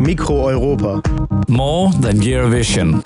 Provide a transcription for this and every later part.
Mikro Europa. More than Eurovision.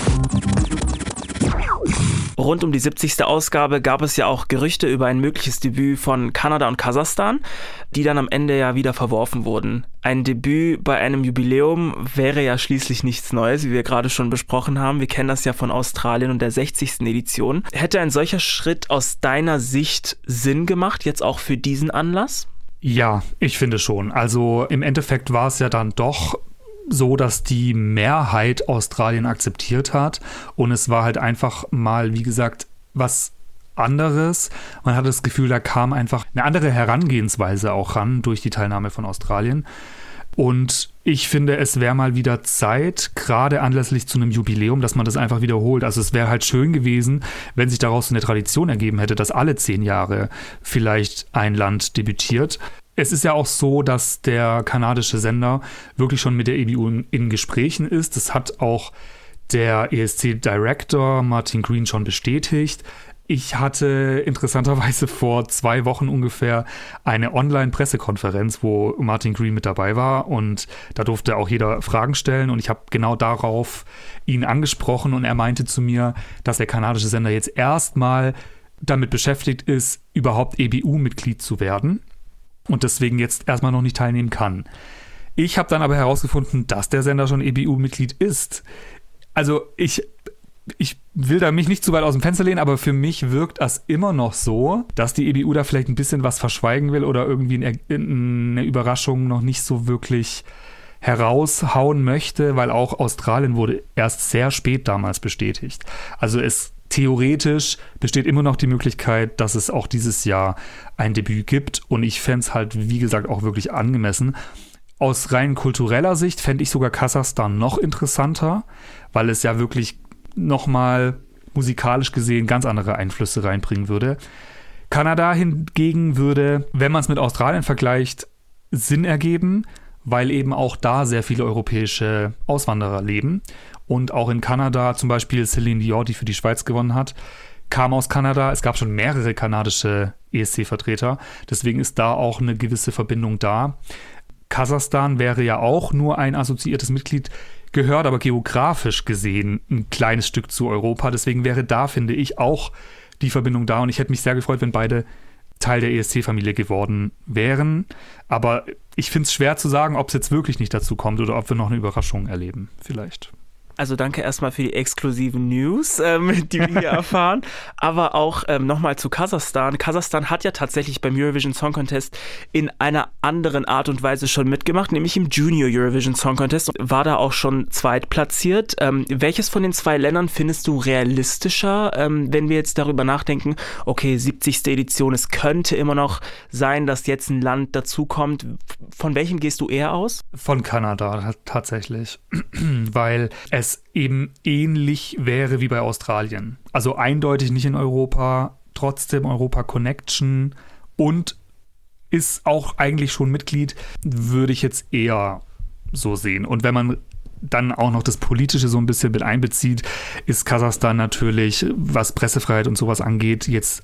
Rund um die 70. Ausgabe gab es ja auch Gerüchte über ein mögliches Debüt von Kanada und Kasachstan, die dann am Ende ja wieder verworfen wurden. Ein Debüt bei einem Jubiläum wäre ja schließlich nichts Neues, wie wir gerade schon besprochen haben. Wir kennen das ja von Australien und der 60. Edition. Hätte ein solcher Schritt aus deiner Sicht Sinn gemacht, jetzt auch für diesen Anlass? Ja, ich finde schon. Also im Endeffekt war es ja dann doch so, dass die Mehrheit Australien akzeptiert hat und es war halt einfach mal, wie gesagt, was anderes. Man hatte das Gefühl, da kam einfach eine andere Herangehensweise auch ran durch die Teilnahme von Australien. Und ich finde, es wäre mal wieder Zeit, gerade anlässlich zu einem Jubiläum, dass man das einfach wiederholt. Also es wäre halt schön gewesen, wenn sich daraus so eine Tradition ergeben hätte, dass alle 10 Jahre vielleicht ein Land debütiert. Es ist ja auch so, dass der kanadische Sender wirklich schon mit der EBU in Gesprächen ist. Das hat auch der ESC-Director Martin Green schon bestätigt. Ich hatte interessanterweise vor 2 Wochen ungefähr eine Online-Pressekonferenz, wo Martin Green mit dabei war und da durfte auch jeder Fragen stellen und ich habe genau darauf ihn angesprochen und er meinte zu mir, dass der kanadische Sender jetzt erstmal damit beschäftigt ist, überhaupt EBU-Mitglied zu werden und deswegen jetzt erstmal noch nicht teilnehmen kann. Ich habe dann aber herausgefunden, dass der Sender schon EBU-Mitglied ist. Also ich will da mich nicht zu weit aus dem Fenster lehnen, aber für mich wirkt das immer noch so, dass die EBU da vielleicht ein bisschen was verschweigen will oder irgendwie eine Überraschung noch nicht so wirklich heraushauen möchte, weil auch Australien wurde erst sehr spät damals bestätigt. Also theoretisch besteht immer noch die Möglichkeit, dass es auch dieses Jahr ein Debüt gibt und ich fände es halt, wie gesagt, auch wirklich angemessen. Aus rein kultureller Sicht fände ich sogar Kasachstan noch interessanter, weil es ja wirklich nochmal musikalisch gesehen ganz andere Einflüsse reinbringen würde. Kanada hingegen würde, wenn man es mit Australien vergleicht, Sinn ergeben, weil eben auch da sehr viele europäische Auswanderer leben. Und auch in Kanada, zum Beispiel Céline Dion, die für die Schweiz gewonnen hat, kam aus Kanada. Es gab schon mehrere kanadische ESC-Vertreter. Deswegen ist da auch eine gewisse Verbindung da. Kasachstan wäre ja auch nur ein assoziiertes Mitglied, gehört aber geografisch gesehen ein kleines Stück zu Europa. Deswegen wäre da, finde ich, auch die Verbindung da. Und ich hätte mich sehr gefreut, wenn beide Teil der ESC-Familie geworden wären. Aber ich finde es schwer zu sagen, ob es jetzt wirklich nicht dazu kommt oder ob wir noch eine Überraschung erleben, vielleicht. Also danke erstmal für die exklusiven News, die wir hier erfahren. Aber auch nochmal zu Kasachstan. Kasachstan hat ja tatsächlich beim Eurovision Song Contest in einer anderen Art und Weise schon mitgemacht, nämlich im Junior Eurovision Song Contest. War da auch schon zweitplatziert. Welches von den 2 Ländern findest du realistischer, wenn wir jetzt darüber nachdenken, okay, 70. Edition, es könnte immer noch sein, dass jetzt ein Land dazukommt. Von welchem gehst du eher aus? Von Kanada tatsächlich, weil es eben ähnlich wäre wie bei Australien. Also eindeutig nicht in Europa, trotzdem Europa-Connection und ist auch eigentlich schon Mitglied, würde ich jetzt eher so sehen. Und wenn man dann auch noch das Politische so ein bisschen mit einbezieht, ist Kasachstan natürlich, was Pressefreiheit und sowas angeht, jetzt,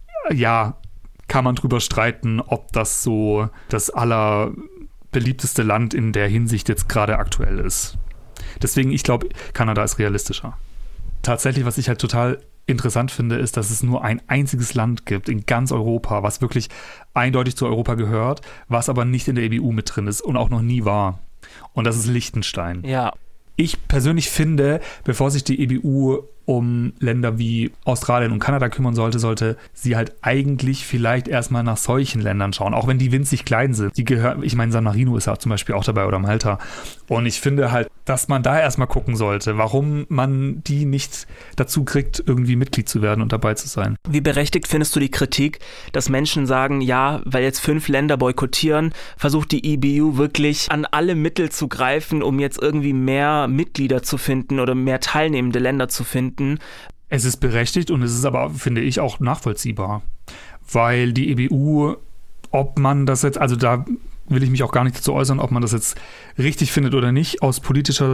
ja, kann man drüber streiten, ob das so das allerbeliebteste Land in der Hinsicht jetzt gerade aktuell ist. Deswegen, ich glaube, Kanada ist realistischer. Tatsächlich, was ich halt total interessant finde, ist, dass es nur ein einziges Land gibt in ganz Europa, was wirklich eindeutig zu Europa gehört, was aber nicht in der EBU mit drin ist und auch noch nie war. Und das ist Liechtenstein. Ja. Ich persönlich finde, bevor sich die EBU um Länder wie Australien und Kanada kümmern sollte sie halt eigentlich vielleicht erstmal nach solchen Ländern schauen, auch wenn die winzig klein sind. Ich meine, San Marino ist ja zum Beispiel auch dabei oder Malta. Und ich finde halt, dass man da erstmal gucken sollte, warum man die nicht dazu kriegt, irgendwie Mitglied zu werden und dabei zu sein. Wie berechtigt findest du die Kritik, dass Menschen sagen, ja, weil jetzt 5 Länder boykottieren, versucht die EBU wirklich an alle Mittel zu greifen, um jetzt irgendwie mehr Mitglieder zu finden oder mehr teilnehmende Länder zu finden? Es ist berechtigt und es ist aber, finde ich, auch nachvollziehbar. Weil die EBU, ob man das jetzt, also da will ich mich auch gar nicht dazu äußern, ob man das jetzt richtig findet oder nicht, aus politischer